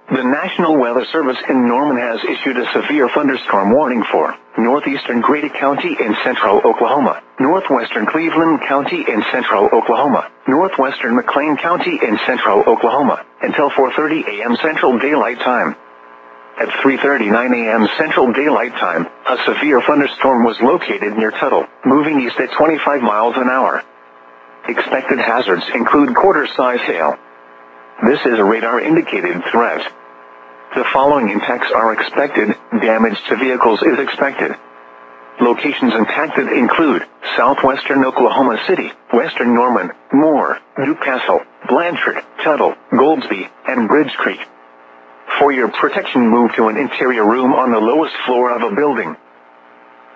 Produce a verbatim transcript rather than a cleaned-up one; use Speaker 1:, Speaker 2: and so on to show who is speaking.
Speaker 1: The National Weather Service in Norman has issued a severe thunderstorm warning for northeastern Grady County in central Oklahoma, northwestern Cleveland County in central Oklahoma, northwestern McLean County in central Oklahoma, until four thirty a m Central Daylight Time. At three thirty-nine a m Central Daylight Time, a severe thunderstorm was located near Tuttle, moving east at twenty-five miles an hour. Expected hazards include quarter-size hail. This is a radar-indicated threat. The following impacts are expected. Damage to vehicles is expected. Locations impacted include southwestern Oklahoma City, western Norman, Moore, Newcastle, Blanchard, Tuttle, Goldsby, and Bridge Creek. For your protection, move to an interior room on the lowest floor of a building.